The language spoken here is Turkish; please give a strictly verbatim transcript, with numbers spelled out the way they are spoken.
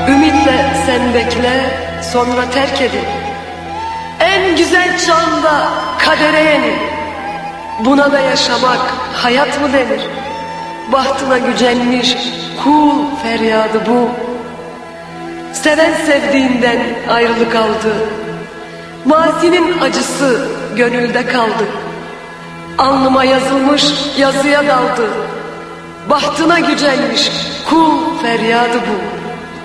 Ümitle sen bekle, sonra terk edin. En güzel çağında kadere yenil. Buna da yaşamak hayat mı denir? Bahtına gücenmiş kul feryadı bu. Seven sevdiğinden ayrılık aldı. Mazinin acısı gönülde kaldı. Alnıma yazılmış yazıya daldı. Bahtına gücenmiş kul feryadı bu.